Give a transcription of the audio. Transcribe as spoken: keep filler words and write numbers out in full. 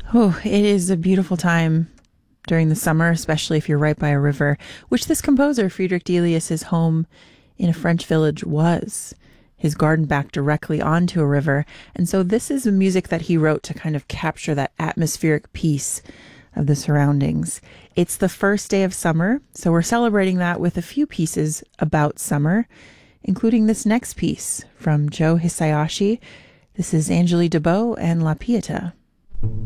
Oh, it is a beautiful time during the summer, especially if you're right by a river, which this composer, Friedrich Delius's home in a French village was. His garden backed directly onto a river. And so this is music that he wrote to kind of capture that atmospheric peace of the surroundings. It's the first day of summer, so we're celebrating that with a few pieces about summer, including this next piece from Joe Hisaishi. This is Angélique Debaux and La Pietà.